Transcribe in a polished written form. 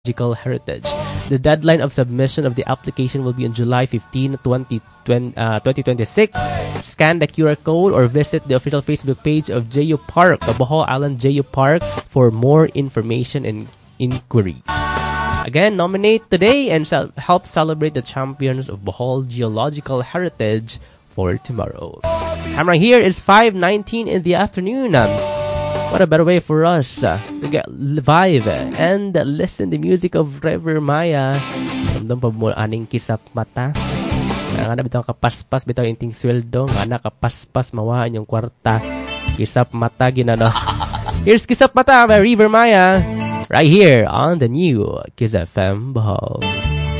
Geological Heritage. The deadline of submission of the application will be on July 15, 2026. Scan the QR code or visit the official Facebook page of JU Park, the Bohol Island JU Park, for more information and inquiries. Again, nominate today and help celebrate the champions of Bohol Geological Heritage for tomorrow. Time right here is 5:19 in the afternoon. What a better way for us to get vibe and listen the music of River Maya. Ramdam pa mo aning kisap mata. Nga na bitaw kapaspas bitaw inting sweldo. Nga na kapaspas mawaan yung kwarta. Kisap mata ginano. Here's Kisap Mata by River Maya. Right here on the new Kiss FM Bohol.